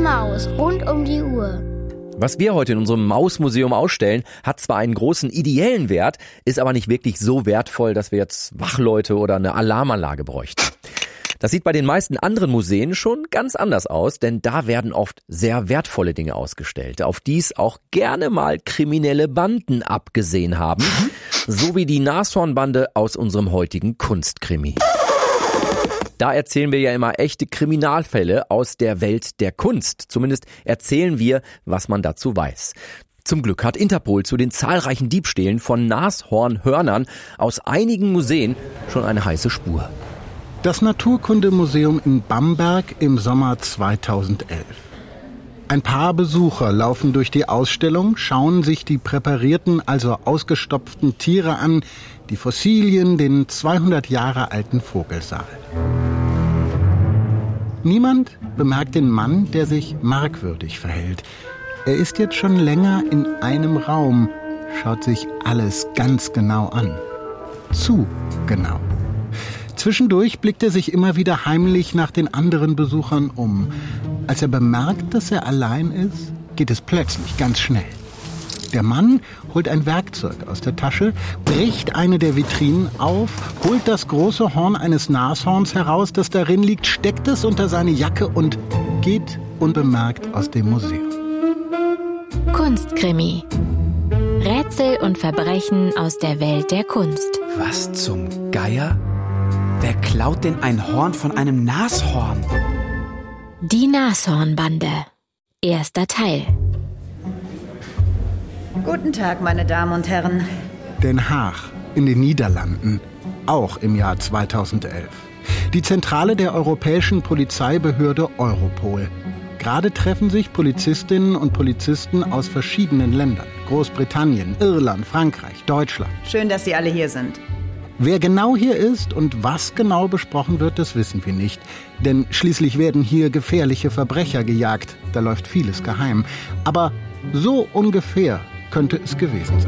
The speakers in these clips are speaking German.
Maus rund um die Uhr. Was wir heute in unserem Mausmuseum ausstellen, hat zwar einen großen ideellen Wert, ist aber nicht wirklich so wertvoll, dass wir jetzt Wachleute oder eine Alarmanlage bräuchten. Das sieht bei den meisten anderen Museen schon ganz anders aus, denn da werden oft sehr wertvolle Dinge ausgestellt, auf die es auch gerne mal kriminelle Banden abgesehen haben, so wie die Nashornbande aus unserem heutigen Kunstkrimi. Da erzählen wir ja immer echte Kriminalfälle aus der Welt der Kunst. Zumindest erzählen wir, was man dazu weiß. Zum Glück hat Interpol zu den zahlreichen Diebstählen von Nashornhörnern aus einigen Museen schon eine heiße Spur. Das Naturkundemuseum in Bamberg im Sommer 2011. Ein paar Besucher laufen durch die Ausstellung, schauen sich die präparierten, also ausgestopften Tiere an, die Fossilien, den 200 Jahre alten Vogelsaal. Niemand bemerkt den Mann, der sich merkwürdig verhält. Er ist jetzt schon länger in einem Raum, schaut sich alles ganz genau an. Zu genau. Zwischendurch blickt er sich immer wieder heimlich nach den anderen Besuchern um. Als er bemerkt, dass er allein ist, geht es plötzlich ganz schnell. Der Mann holt ein Werkzeug aus der Tasche, bricht eine der Vitrinen auf, holt das große Horn eines Nashorns heraus, das darin liegt, steckt es unter seine Jacke und geht unbemerkt aus dem Museum. Kunstkrimi. Rätsel und Verbrechen aus der Welt der Kunst. Was zum Geier? Wer klaut denn ein Horn von einem Nashorn? Die Nashornbande. Erster Teil. Guten Tag, meine Damen und Herren. Den Haag in den Niederlanden, auch im Jahr 2011. Die Zentrale der europäischen Polizeibehörde Europol. Gerade treffen sich Polizistinnen und Polizisten aus verschiedenen Ländern. Großbritannien, Irland, Frankreich, Deutschland. Schön, dass Sie alle hier sind. Wer genau hier ist und was genau besprochen wird, das wissen wir nicht. Denn schließlich werden hier gefährliche Verbrecher gejagt. Da läuft vieles geheim. Aber so ungefähr könnte es gewesen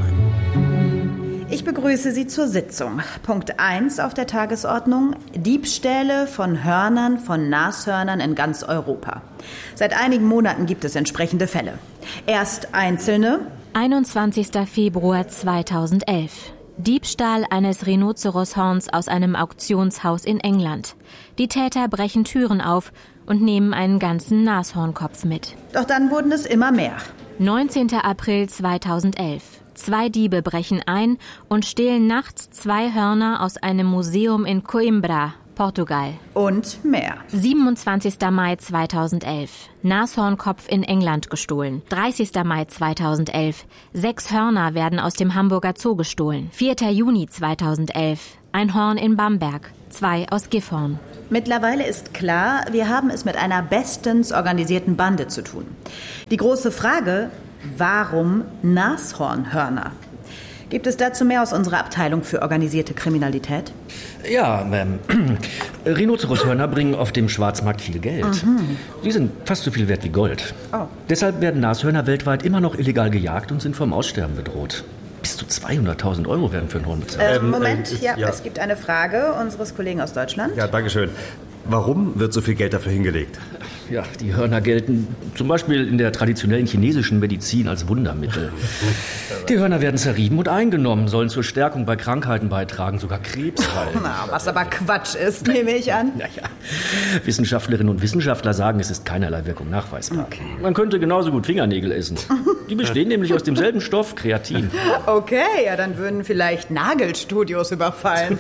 sein. Ich begrüße Sie zur Sitzung. Punkt 1 auf der Tagesordnung: Diebstähle von Hörnern von Nashörnern in ganz Europa. Seit einigen Monaten gibt es entsprechende Fälle. Erst einzelne. 21. Februar 2011. Diebstahl eines Rhinozeroshorns aus einem Auktionshaus in England. Die Täter brechen Türen auf und nehmen einen ganzen Nashornkopf mit. Doch dann wurden es immer mehr. 19. April 2011. 2 Diebe brechen ein und stehlen nachts 2 Hörner aus einem Museum in Coimbra, Portugal. Und mehr. 27. Mai 2011. Nashornkopf in England gestohlen. 30. Mai 2011. 6 Hörner werden aus dem Hamburger Zoo gestohlen. 4. Juni 2011. Ein Horn in Bamberg. 2 aus Gifhorn. Mittlerweile ist klar, wir haben es mit einer bestens organisierten Bande zu tun. Die große Frage: Warum Nashornhörner? Gibt es dazu mehr aus unserer Abteilung für organisierte Kriminalität? Ja, Rhinozeroshörner bringen auf dem Schwarzmarkt viel Geld. Sie sind fast so viel wert wie Gold. Oh. Deshalb werden Nashörner weltweit immer noch illegal gejagt und sind vom Aussterben bedroht. Bis zu 200.000 € werden für ein Horn bezahlt. Moment, es gibt eine Frage unseres Kollegen aus Deutschland. Ja, danke schön. Warum wird so viel Geld dafür hingelegt? Ja, die Hörner gelten zum Beispiel in der traditionellen chinesischen Medizin als Wundermittel. Die Hörner werden zerrieben und eingenommen, sollen zur Stärkung bei Krankheiten beitragen, sogar Krebs heilen. Na, was aber Quatsch ist, nehme ich an. Naja, Wissenschaftlerinnen und Wissenschaftler sagen, es ist keinerlei Wirkung nachweisbar. Okay. Man könnte genauso gut Fingernägel essen. Die bestehen nämlich aus demselben Stoff, Kreatin. Okay, ja, dann würden vielleicht Nagelstudios überfallen.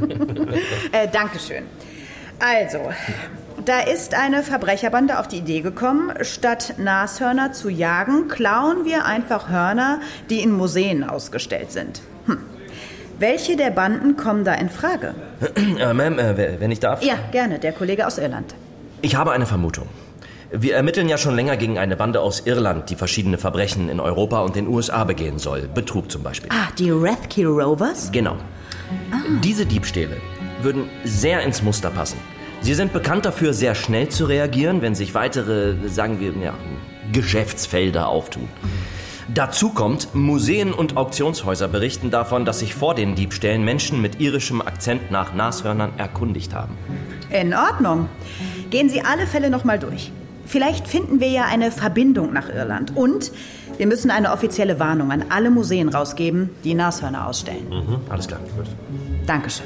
Dankeschön. Also, da ist eine Verbrecherbande auf die Idee gekommen, statt Nashörner zu jagen, klauen wir einfach Hörner, die in Museen ausgestellt sind. Welche der Banden kommen da in Frage? Ma'am, wenn ich darf? Ja, gerne, der Kollege aus Irland. Ich habe eine Vermutung. Wir ermitteln ja schon länger gegen eine Bande aus Irland, die verschiedene Verbrechen in Europa und den USA begehen soll. Betrug zum Beispiel. Ah, die Rathke Rovers? Genau. Diese Diebstähle würden sehr ins Muster passen. Sie sind bekannt dafür, sehr schnell zu reagieren, wenn sich weitere, sagen wir, Geschäftsfelder auftun. Dazu kommt, Museen und Auktionshäuser berichten davon, dass sich vor den Diebstählen Menschen mit irischem Akzent nach Nashörnern erkundigt haben. In Ordnung. Gehen Sie alle Fälle noch mal durch. Vielleicht finden wir ja eine Verbindung nach Irland. Und wir müssen eine offizielle Warnung an alle Museen rausgeben, die Nashörner ausstellen. Alles klar, gut. Dankeschön.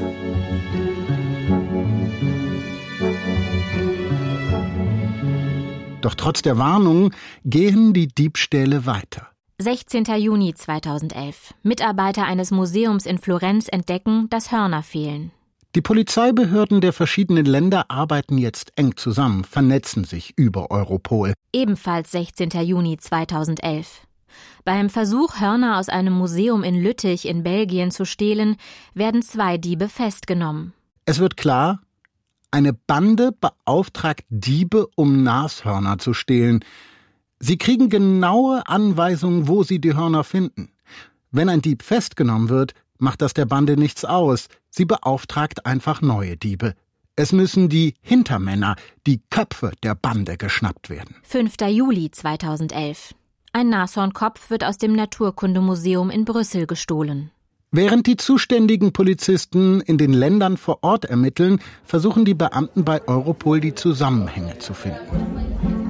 Doch trotz der Warnung gehen die Diebstähle weiter. 16. Juni 2011. Mitarbeiter eines Museums in Florenz entdecken, dass Hörner fehlen. Die Polizeibehörden der verschiedenen Länder arbeiten jetzt eng zusammen, vernetzen sich über Europol. Ebenfalls 16. Juni 2011. Beim Versuch, Hörner aus einem Museum in Lüttich in Belgien zu stehlen, werden 2 Diebe festgenommen. Es wird klar, eine Bande beauftragt Diebe, um Nashörner zu stehlen. Sie kriegen genaue Anweisungen, wo sie die Hörner finden. Wenn ein Dieb festgenommen wird, macht das der Bande nichts aus. Sie beauftragt einfach neue Diebe. Es müssen die Hintermänner, die Köpfe der Bande geschnappt werden. 5. Juli 2011. Ein Nashornkopf wird aus dem Naturkundemuseum in Brüssel gestohlen. Während die zuständigen Polizisten in den Ländern vor Ort ermitteln, versuchen die Beamten bei Europol die Zusammenhänge zu finden.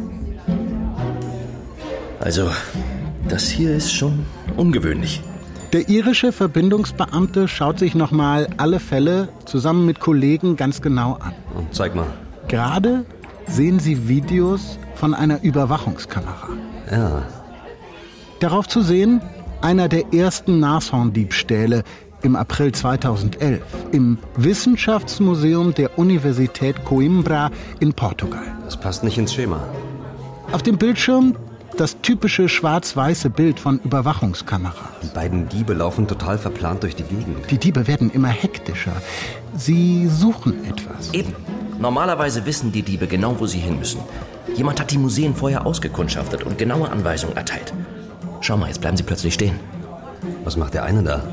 Also, das hier ist schon ungewöhnlich. Der irische Verbindungsbeamte schaut sich nochmal alle Fälle zusammen mit Kollegen ganz genau an. Und zeig mal. Gerade sehen sie Videos von einer Überwachungskamera. Ja. Darauf zu sehen, einer der ersten Nashorndiebstähle im April 2011 im Wissenschaftsmuseum der Universität Coimbra in Portugal. Das passt nicht ins Schema. Auf dem Bildschirm das typische schwarz-weiße Bild von Überwachungskamera. Die beiden Diebe laufen total verplant durch die Gegend. Die Diebe werden immer hektischer. Sie suchen etwas. Eben. Normalerweise wissen die Diebe genau, wo sie hin müssen. Jemand hat die Museen vorher ausgekundschaftet und genaue Anweisungen erteilt. Schau mal, jetzt bleiben sie plötzlich stehen. Was macht der eine da?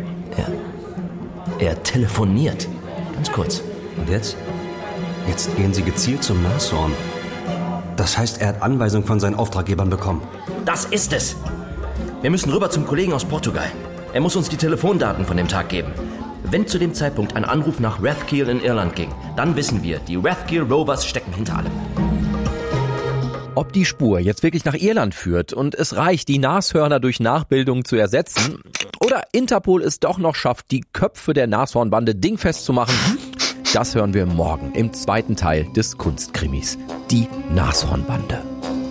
Er telefoniert. Ganz kurz. Und jetzt? Jetzt gehen sie gezielt zum Nashorn. Das heißt, er hat Anweisung von seinen Auftraggebern bekommen. Das ist es. Wir müssen rüber zum Kollegen aus Portugal. Er muss uns die Telefondaten von dem Tag geben. Wenn zu dem Zeitpunkt ein Anruf nach Rathkeale in Irland ging, dann wissen wir, die Rathkeale Rovers stecken hinter allem. Ob die Spur jetzt wirklich nach Irland führt und es reicht, die Nashörner durch Nachbildung zu ersetzen, oder Interpol es doch noch schafft, die Köpfe der Nashornbande dingfest zu machen, das hören wir morgen im 2. Teil des Kunstkrimis. Die Nashornbande.